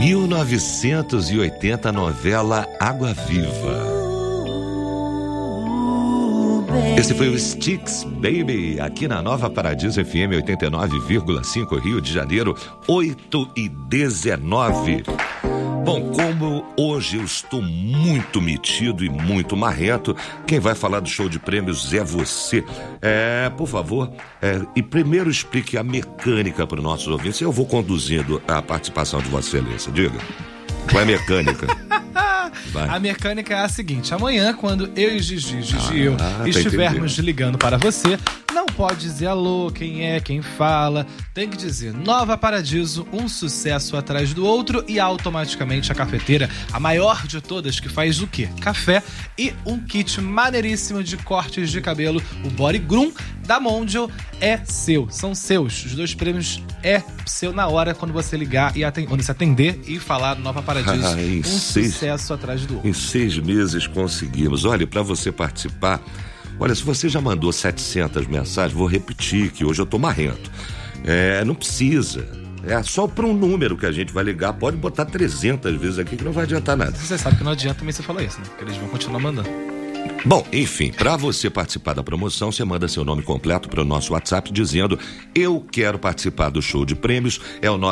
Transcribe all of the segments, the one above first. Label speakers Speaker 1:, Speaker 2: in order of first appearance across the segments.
Speaker 1: 1980, novela Água Viva. Esse foi o Styx Baby, aqui na Nova Paradiso FM 89,5, Rio de Janeiro, 8h19. Bom, como hoje eu estou muito metido e muito marrento, quem vai falar do show de prêmios é você. Por favor, e primeiro explique a mecânica para os nossos ouvintes. Eu vou conduzindo a participação de Vossa Excelência. Diga, qual é a mecânica? Vai.
Speaker 2: A mecânica é a seguinte: amanhã, quando eu e Gigi e eu estivermos ligando para você, não pode dizer alô, quem é, quem fala. Tem que dizer Nova Paradiso, um sucesso atrás do outro, e automaticamente a cafeteira, a maior de todas, que faz o quê? Café e um kit maneiríssimo de cortes de cabelo, o Body Groom da Mondial, é seu. São seus. Os 2 prêmios é seu na hora, quando você ligar e onde se atender e falar Nova Paradiso. Sucesso atrás do outro.
Speaker 1: Em 6 meses conseguimos. Olha, para você participar, olha, se você já mandou 700 mensagens, vou repetir que hoje eu tô marrento. Não precisa. É só para um número que a gente vai ligar. Pode botar 300 vezes aqui que não vai adiantar nada.
Speaker 2: Você sabe que não adianta também você falar isso, né? Porque eles vão continuar mandando.
Speaker 1: Bom, enfim, para você participar da promoção, você manda seu nome completo para o nosso WhatsApp dizendo: eu quero participar do show de prêmios. É o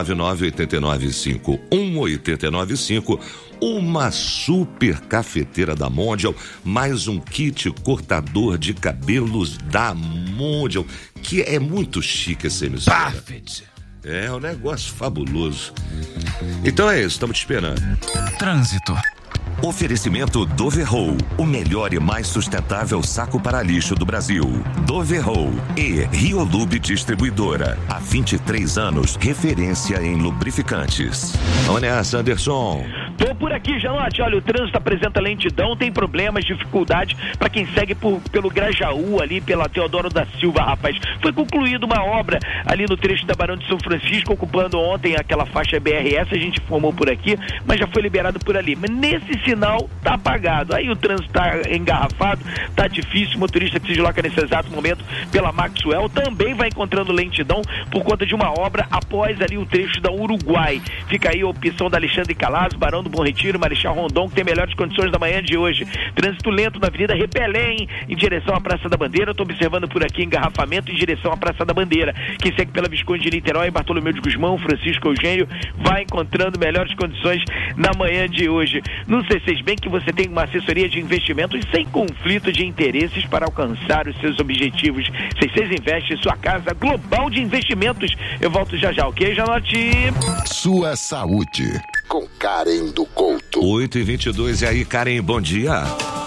Speaker 1: 998951895. Uma super cafeteira da Mondial, mais um kit cortador de cabelos da Mondial, que é muito chique essa emissora.
Speaker 2: Perfect.
Speaker 1: É um negócio fabuloso. Então é isso, estamos te esperando.
Speaker 3: Trânsito.
Speaker 4: Oferecimento Doverroll, o melhor e mais sustentável saco para lixo do Brasil. Doverroll e Riolube Distribuidora. Há 23 anos, referência em lubrificantes.
Speaker 1: Vamos nessa, Anderson.
Speaker 5: Tô por aqui, Janote. Olha, o trânsito apresenta lentidão, tem problemas, dificuldade para quem segue pelo Grajaú, ali pela Teodoro da Silva, rapaz. Foi concluída uma obra ali no trecho da Barão de São Francisco, ocupando ontem aquela faixa BRS, a gente formou por aqui, mas já foi liberado por ali. Mas nesse sinal tá apagado. Aí o trânsito tá engarrafado, tá difícil. O motorista que se desloca nesse exato momento pela Maxwell também vai encontrando lentidão por conta de uma obra após ali o trecho da Uruguai. Fica aí a opção da Alexandre Calazzo, Barão do Bom Retiro, Marechal Rondon, que tem melhores condições da manhã de hoje. Trânsito lento na Avenida Repelém, em direção à Praça da Bandeira. Estou observando por aqui engarrafamento em direção à Praça da Bandeira. Quem segue pela Visconde de Niterói, Bartolomeu de Guzmão, Francisco Eugênio, vai encontrando melhores condições na manhã de hoje. Não sei se vocês bem que você tem uma assessoria de investimentos sem conflito de interesses para alcançar os seus objetivos. C6 Investe, sua casa global de investimentos. Eu volto já, ok, Janote?
Speaker 6: Sua saúde, com Karen do Couto.
Speaker 1: 8h22, e aí, Karen, bom dia.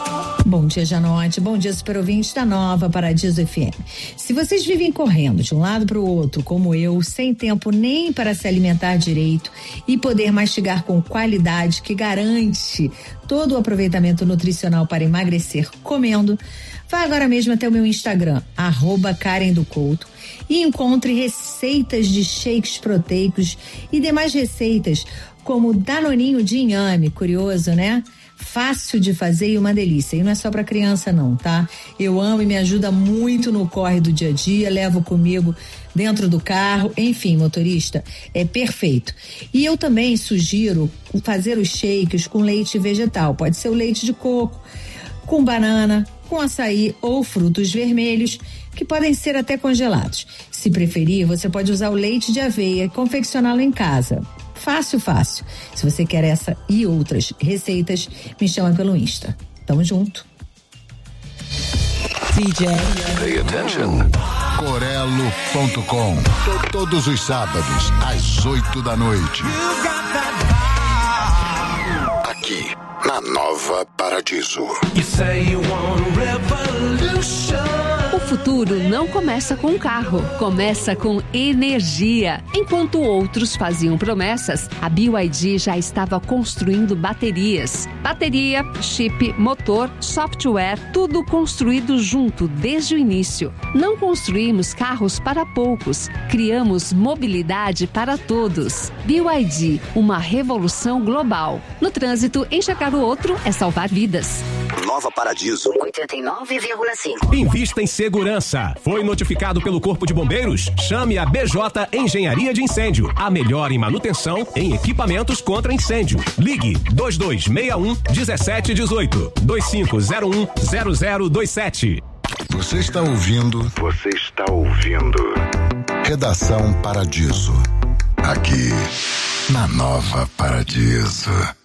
Speaker 7: Bom dia, Janote. Bom dia, super ouvintes da Nova Paradiso FM. Se vocês vivem correndo de um lado para o outro, como eu, sem tempo nem para se alimentar direito e poder mastigar com qualidade que garante todo o aproveitamento nutricional para emagrecer comendo, vá agora mesmo até o meu Instagram, @KarenDoCouto, e encontre receitas de shakes proteicos e demais receitas como Danoninho de inhame, curioso, né? Fácil de fazer e uma delícia. E não é só para criança não, tá? Eu amo e me ajuda muito no corre do dia a dia, levo comigo dentro do carro, enfim, motorista, é perfeito. E eu também sugiro fazer os shakes com leite vegetal, pode ser o leite de coco, com banana, com açaí ou frutos vermelhos, que podem ser até congelados. Se preferir, você pode usar o leite de aveia e confeccioná-lo em casa. Fácil, fácil. Se você quer essa e outras receitas, me chama pelo Insta. Tamo junto.
Speaker 6: DJ. Pay attention. Corelo.com. Todos os sábados, às 8h. Aqui, na Nova Paradiso.
Speaker 3: You say you want revolution.
Speaker 8: O futuro não começa com um carro, começa com energia. Enquanto outros faziam promessas, a BYD já estava construindo baterias. Bateria, chip, motor, software, tudo construído junto desde o início. Não construímos carros para poucos, criamos mobilidade para todos. BYD, uma revolução global. No trânsito, enxergar o outro é salvar vidas.
Speaker 6: Nova Paradiso
Speaker 9: 89,5. Invista em segurança. Foi notificado pelo Corpo de Bombeiros? Chame a BJ Engenharia de Incêndio. A melhor em manutenção em equipamentos contra incêndio. Ligue 2261-1718. 2501-0027.
Speaker 6: Você está ouvindo Redação Paradiso. Aqui na Nova Paradiso.